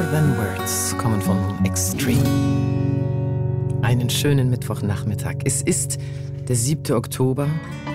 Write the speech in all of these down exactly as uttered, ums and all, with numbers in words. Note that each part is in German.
More Than Words kommen von Extreme. Einen schönen Mittwochnachmittag. Es ist der siebte Oktober.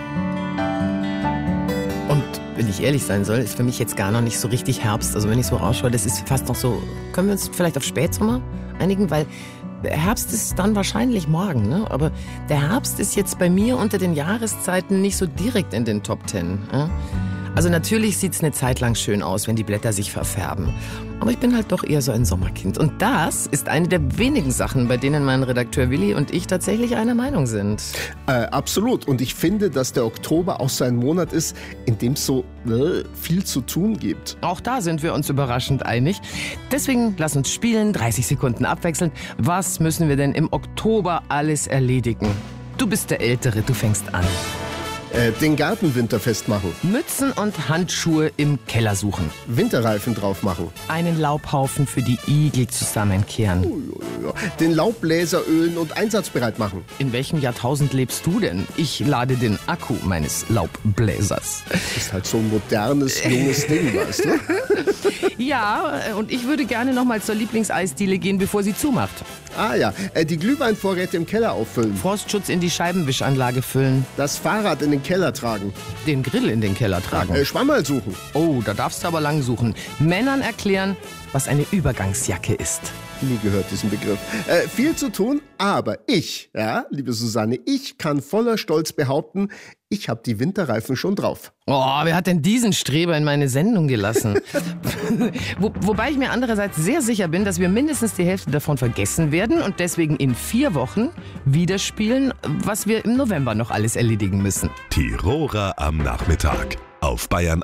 Und wenn ich ehrlich sein soll, ist für mich jetzt gar noch nicht so richtig Herbst. Also wenn ich so rausschaue, das ist fast noch so, können wir uns vielleicht auf Spätsommer einigen? Weil Herbst ist dann wahrscheinlich morgen, ne? Aber der Herbst ist jetzt bei mir unter den Jahreszeiten nicht so direkt in den Top Ten. Ja? Also natürlich sieht es eine Zeit lang schön aus, wenn die Blätter sich verfärben. Aber ich bin halt doch eher so ein Sommerkind. Und das ist eine der wenigen Sachen, bei denen mein Redakteur Willi und ich tatsächlich einer Meinung sind. Äh, absolut. Und ich finde, dass der Oktober auch so ein Monat ist, in dem es so äh, viel zu tun gibt. Auch da sind wir uns überraschend einig. Deswegen lass uns spielen, dreißig Sekunden abwechselnd. Was müssen wir denn im Oktober alles erledigen? Du bist der Ältere, du fängst an. Äh, den Garten winterfest machen. Mützen und Handschuhe im Keller suchen. Winterreifen drauf machen. Einen Laubhaufen für die Igel zusammenkehren. Oh, den Laubbläser ölen und einsatzbereit machen. In welchem Jahrtausend lebst du denn? Ich lade den Akku meines Laubbläsers. Das ist halt so ein modernes, junges Ding, weißt du? Ja, und ich würde gerne noch mal zur Lieblingseisdiele gehen, bevor sie zumacht. Ah ja, äh, die Glühweinvorräte im Keller auffüllen. Frostschutz in die Scheibenwischanlage füllen. Das Fahrrad in den Keller tragen. Den Grill in den Keller tragen. Äh, Schwammerl suchen. Oh, da darfst du aber lang suchen. Männern erklären, was eine Übergangsjacke ist. Nie gehört diesen Begriff. Äh, viel zu tun, aber ich, ja, liebe Susanne, ich kann voller Stolz behaupten, ich habe die Winterreifen schon drauf. Oh, wer hat denn diesen Streber in meine Sendung gelassen? Wo, wobei ich mir andererseits sehr sicher bin, dass wir mindestens die Hälfte davon vergessen werden und deswegen in vier Wochen wieder spielen, was wir im November noch alles erledigen müssen. Tiroler am Nachmittag auf Bayern